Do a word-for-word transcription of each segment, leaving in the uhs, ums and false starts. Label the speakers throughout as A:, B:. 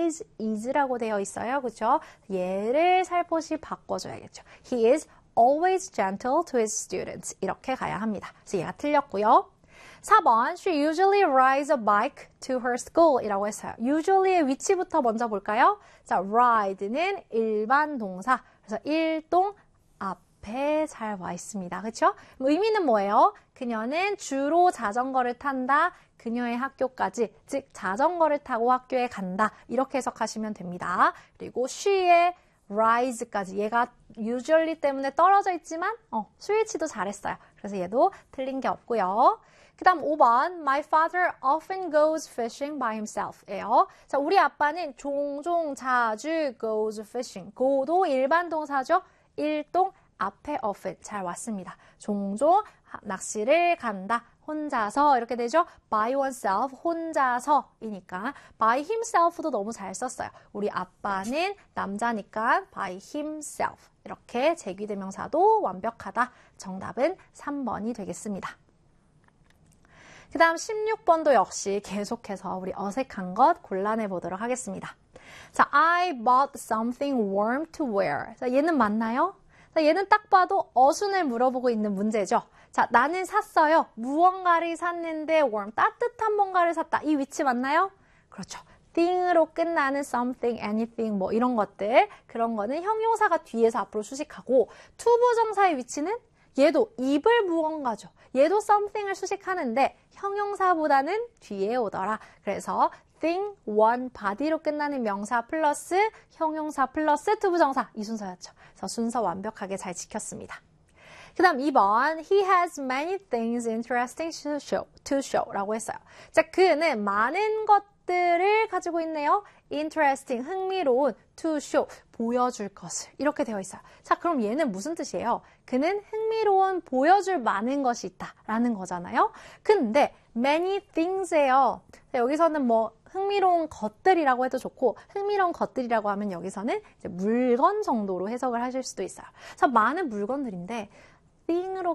A: always is라고 되어 있어요. 그렇죠? 얘를 살포시 바꿔줘야겠죠. He is always gentle to his students. 이렇게 가야 합니다. 그래서 얘가 틀렸고요. 사 번, she usually rides a bike to her school 이라고 했어요. usually의 위치부터 먼저 볼까요? 자, ride는 일반 동사. 그래서 일동 앞에 잘 와 있습니다. 그렇죠? 의미는 뭐예요? 그녀는 주로 자전거를 탄다. 그녀의 학교까지, 즉 자전거를 타고 학교에 간다. 이렇게 해석하시면 됩니다. 그리고 she의 rise까지 얘가 usually 때문에 떨어져 있지만 어, 스위치도 잘했어요. 그래서 얘도 틀린 게 없고요. 그 다음 오 번 My father often goes fishing by himself 예요. 자, 우리 아빠는 종종 자주 goes fishing. go도 일반 동사죠. 일동 앞에 often 잘 왔습니다. 종종 낚시를 간다. 혼자서 이렇게 되죠. by oneself 혼자서이니까 by himself도 너무 잘 썼어요. 우리 아빠는 남자니까 by himself 이렇게 제귀대명사도 완벽하다. 정답은 삼 번이 되겠습니다. 그 다음 십육 번도 역시 계속해서 우리 어색한 것 골라내 보도록 하겠습니다. 자, I bought something warm to wear. 자, 얘는 맞나요? 자, 얘는 딱 봐도 어순을 물어보고 있는 문제죠. 자, 나는 샀어요. 무언가를 샀는데 warm, 따뜻한 뭔가를 샀다. 이 위치 맞나요? 그렇죠. thing으로 끝나는 something, anything 뭐 이런 것들. 그런 거는 형용사가 뒤에서 앞으로 수식하고 투부정사의 위치는 얘도 입을 무언가죠. 얘도 something을 수식하는데 형용사보다는 뒤에 오더라. 그래서 thing, one, body로 끝나는 명사 플러스 형용사 플러스 투부정사 이 순서였죠. 그래서 순서 완벽하게 잘 지켰습니다. 그 다음 이 번 He has many things interesting to show, to show 라고 했어요. 자, 그는 많은 것들을 가지고 있네요. interesting, 흥미로운, to show, 보여줄 것을 이렇게 되어 있어요. 자, 그럼 얘는 무슨 뜻이에요? 그는 흥미로운, 보여줄 많은 것이 있다 라는 거잖아요. 근데 many things예요. 여기서는 뭐 흥미로운 것들이라고 해도 좋고 흥미로운 것들이라고 하면 여기서는 이제 물건 정도로 해석을 하실 수도 있어요. 자, 많은 물건들인데 thing으로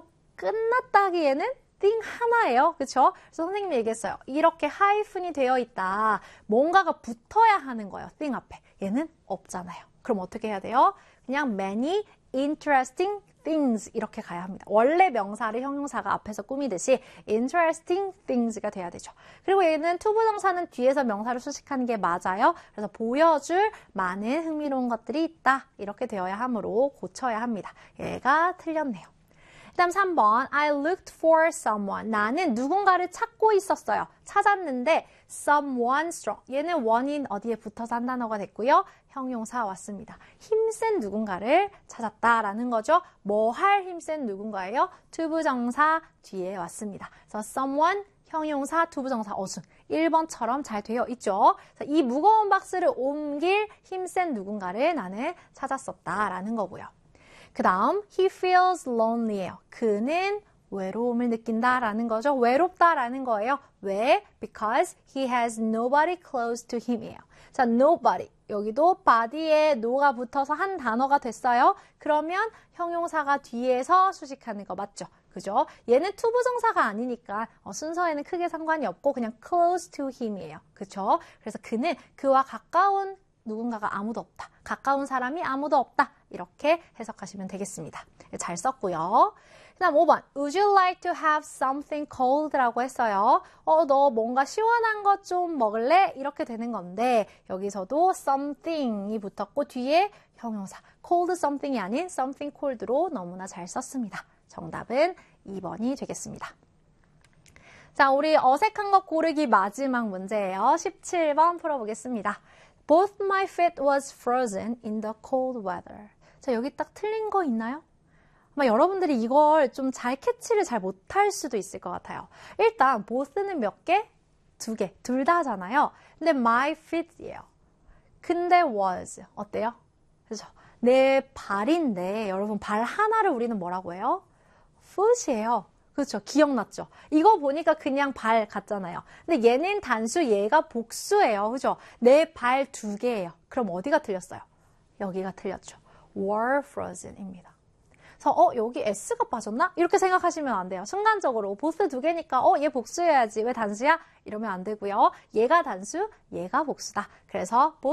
A: 끝났다기에는 thing 하나예요. 그렇죠? 그래서 선생님이 얘기했어요. 이렇게 하이픈이 되어 있다. 뭔가가 붙어야 하는 거예요. thing 앞에. 얘는 없잖아요. 그럼 어떻게 해야 돼요? 그냥 many interesting things 이렇게 가야 합니다. 원래 명사를 형용사가 앞에서 꾸미듯이 interesting things가 돼야 되죠. 그리고 얘는 투부정사는 뒤에서 명사를 수식하는 게 맞아요. 그래서 보여줄 많은 흥미로운 것들이 있다. 이렇게 되어야 하므로 고쳐야 합니다. 얘가 틀렸네요. 그 다음 삼 번 I looked for someone. 나는 누군가를 찾고 있었어요. 찾았는데 someone strong. 얘는 원인 어디에 붙어서 한 단어가 됐고요. 형용사 왔습니다. 힘센 누군가를 찾았다라는 거죠. 뭐 할 힘센 누군가예요? 투부정사 뒤에 왔습니다. 그래서 someone 형용사 투부정사 어순 일 번처럼 잘 되어 있죠. 이 무거운 박스를 옮길 힘센 누군가를 나는 찾았었다라는 거고요. 그 다음 he feels lonely예요. 그는 외로움을 느낀다라는 거죠. 외롭다라는 거예요. 왜? Because he has nobody close to him이에요. 자, nobody. 여기도 body에 no가 붙어서 한 단어가 됐어요. 그러면 형용사가 뒤에서 수식하는 거 맞죠? 그죠? 얘는 투부정사가 아니니까 어, 순서에는 크게 상관이 없고 그냥 close to him이에요. 그죠? 그래서 그는 그와 가까운 누군가가 아무도 없다. 가까운 사람이 아무도 없다. 이렇게 해석하시면 되겠습니다. 잘 썼고요. 그 다음 오 번 Would you like to have something cold? 라고 했어요. 어, 너 뭔가 시원한 것 좀 먹을래? 이렇게 되는 건데 여기서도 something이 붙었고 뒤에 형용사 cold something이 아닌 something cold로 너무나 잘 썼습니다. 정답은 이 번이 되겠습니다. 자, 우리 어색한 것 고르기 마지막 문제예요. 십칠 번 풀어보겠습니다. Both my feet was frozen in the cold weather. 자, 여기 딱 틀린 거 있나요? 아마 여러분들이 이걸 좀 잘 캐치를 잘 못할 수도 있을 것 같아요. 일단 both는 몇 개? 두 개. 둘 다잖아요. 근데 my feet이에요. 근데 was 어때요? 그죠? 내 발인데 여러분 발 하나를 우리는 뭐라고 해요? foot이에요. 그렇죠. 기억났죠? 이거 보니까 그냥 발 같잖아요. 근데 얘는 단수, 얘가 복수예요. 그죠? 내 발 두 개예요. 그럼 어디가 틀렸어요? 여기가 틀렸죠. were frozen입니다. 그래서 어 여기 s가 빠졌나? 이렇게 생각하시면 안 돼요. 순간적으로 보스 두 개니까 어 얘 복수해야지. 왜 단수야? 이러면 안 되고요. 얘가 단수, 얘가 복수다. 그래서